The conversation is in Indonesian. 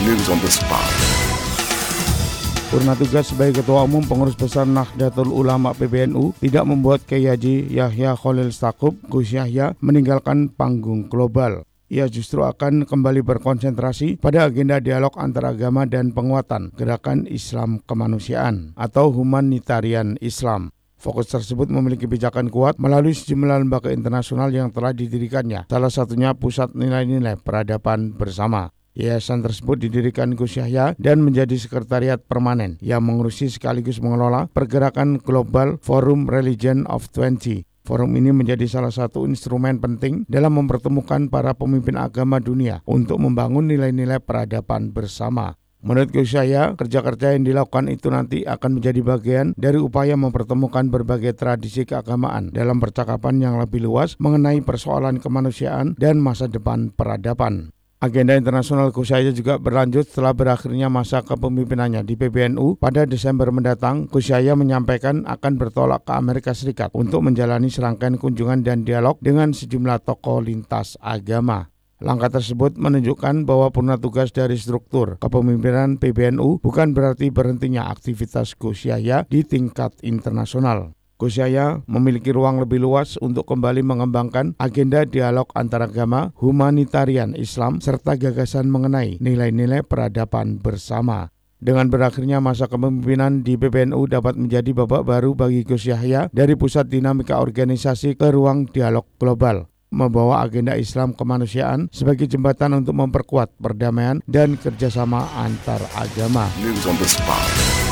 News on the spot. Purna tugas sebagai Ketua Umum Pengurus Besar Nahdlatul Ulama PBNU tidak membuat Kiai Haji Yahya Khalil Stakuf, Gus Yahya, meninggalkan panggung global. Ia justru akan kembali berkonsentrasi pada agenda dialog antaragama dan penguatan gerakan Islam kemanusiaan atau humanitarian Islam. Fokus tersebut memiliki pijakan kuat melalui sejumlah lembaga internasional yang telah didirikannya, salah satunya Pusat Nilai-Nilai Peradaban Bersama. Yayasan tersebut didirikan Gus Yahya dan menjadi sekretariat permanen yang mengurusi sekaligus mengelola pergerakan global Forum Religion of 20. Forum ini menjadi salah satu instrumen penting dalam mempertemukan para pemimpin agama dunia untuk membangun nilai-nilai peradaban bersama. Menurut Gus Yahya, kerja-kerja yang dilakukan itu nanti akan menjadi bagian dari upaya mempertemukan berbagai tradisi keagamaan dalam percakapan yang lebih luas mengenai persoalan kemanusiaan dan masa depan peradaban. Agenda internasional Gus Yahya juga berlanjut setelah berakhirnya masa kepemimpinannya di PBNU pada Desember mendatang. Gus Yahya menyampaikan akan bertolak ke Amerika Serikat untuk menjalani serangkaian kunjungan dan dialog dengan sejumlah tokoh lintas agama. Langkah tersebut menunjukkan bahwa purna tugas dari struktur kepemimpinan PBNU bukan berarti berhentinya aktivitas Gus Yahya di tingkat internasional. Gus Yahya memiliki ruang lebih luas untuk kembali mengembangkan agenda dialog antaragama, humanitarian Islam, serta gagasan mengenai nilai-nilai peradaban bersama. Dengan berakhirnya masa kepemimpinan di PBNU dapat menjadi babak baru bagi Gus Yahya dari pusat dinamika organisasi ke ruang dialog global, membawa agenda Islam kemanusiaan sebagai jembatan untuk memperkuat perdamaian dan kerjasama antar agama. News on the spot.